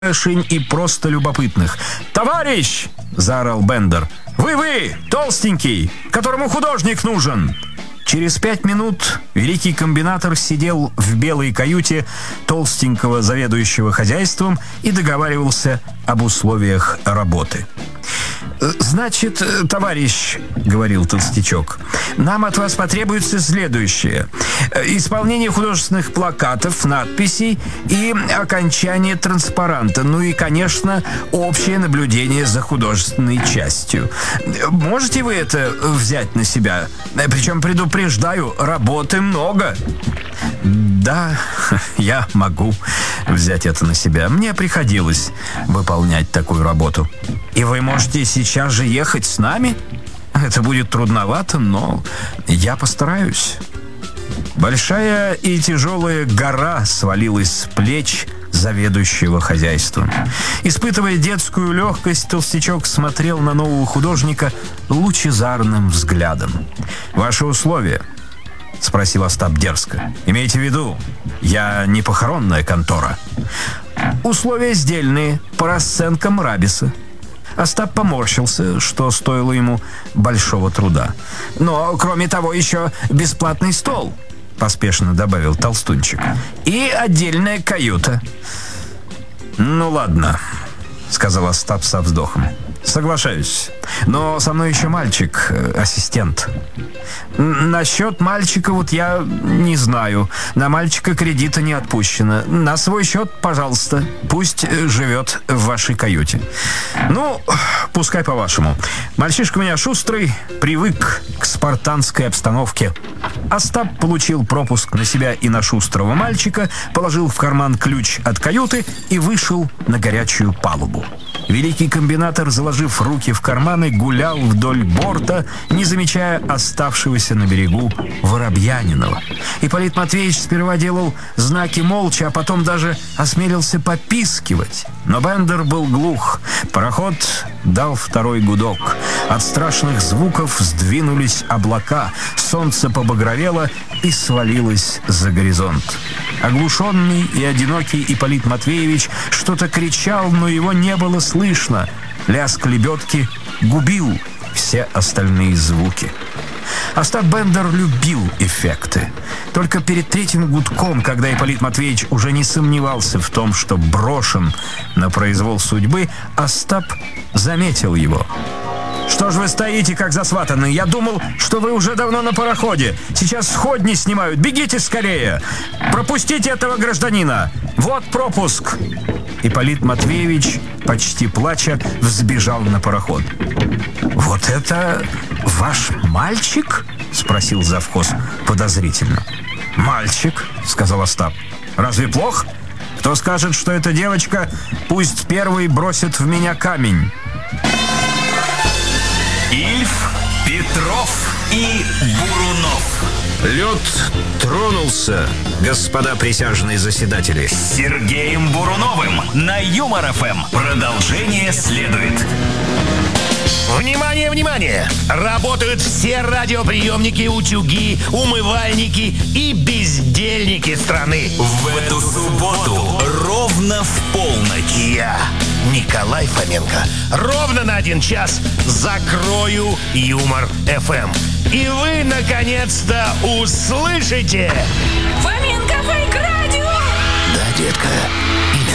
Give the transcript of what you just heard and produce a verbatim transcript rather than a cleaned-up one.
барышень и просто любопытных. «Товарищ!» — заорал Бендер. «Вы-вы, толстенький, которому художник нужен!» Через пять минут великий комбинатор сидел в белой каюте толстенького заведующего хозяйством и договаривался об условиях работы. «Значит, товарищ, — говорил толстячок, — нам от вас потребуется следующее: исполнение художественных плакатов, надписей и окончание транспаранта. Ну и, конечно, общее наблюдение за художественной частью. Можете вы это взять на себя? Причем, предупреждаю, работы много». «Да, я могу взять это на себя. Мне приходилось выполнять такую работу». «И вы можете сейчас же ехать с нами? Это будет трудновато, но я постараюсь». Большая и тяжелая гора свалилась с плеч заведующего хозяйством. Испытывая детскую легкость, толстячок смотрел на нового художника лучезарным взглядом. «Ваши условия?» — спросил Остап дерзко. «Имейте в виду, я не похоронная контора». «Условия сдельные, по расценкам Рабиса». Остап поморщился, что стоило ему большого труда. «Но, кроме того, еще бесплатный стол», — поспешно добавил толстунчик. «И отдельная каюта». «Ну ладно», — сказал Остап со вздохом. «Соглашаюсь. Но со мной еще мальчик, ассистент». «Насчет мальчика вот я не знаю. На мальчика кредита не отпущено. На свой счет, пожалуйста. Пусть живет в вашей каюте». «Ну, пускай по-вашему. Мальчишка у меня шустрый, привык к спартанской обстановке». Остап получил пропуск на себя и на шустрого мальчика, положил в карман ключ от каюты и вышел на горячую палубу. Великий комбинатор, заложив руки в карманы, гулял вдоль борта, не замечая оставшегося на берегу Воробьянинова. Ипполит Матвеевич сперва делал знаки молча, а потом даже осмелился попискивать. Но Бендер был глух. Пароход дал второй гудок. От страшных звуков сдвинулись облака, солнце побагровело и свалилось за горизонт. Оглушенный и одинокий Ипполит Матвеевич что-то кричал, но его не было слышно. Лязг лебедки губил все остальные звуки. Остап Бендер любил эффекты. Только перед третьим гудком, когда Ипполит Матвеевич уже не сомневался в том, что брошен на произвол судьбы, Остап заметил его. «Что ж вы стоите, как засватанные? Я думал, что вы уже давно на пароходе. Сейчас сходни снимают. Бегите скорее! Пропустите этого гражданина! Вот пропуск!» Ипполит Матвеевич, почти плача, взбежал на пароход. «Вот это ваш мальчик?» — спросил завхоз подозрительно. «Мальчик», — сказал Остап. «Разве плохо? Кто скажет, что это девочка, пусть первый бросит в меня камень». Ильф, Петров и Бурунов. Лед тронулся, господа присяжные заседатели. С Сергеем Буруновым на Юмор-ФМ. Продолжение следует. Внимание, внимание! Работают все радиоприемники, утюги, умывальники и бездельники страны. В эту субботу ровно в полночь Я, Николай Фоменко, ровно на один час закрою Юмор-ФМ. И вы, наконец-то, услышите... Фоменко Фейк Радио! Да, детка.